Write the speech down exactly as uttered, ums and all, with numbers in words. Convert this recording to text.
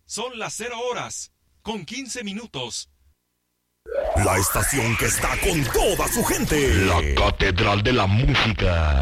Son las cero horas, con quince minutos. La estación que está con toda su gente. La Catedral de la Música.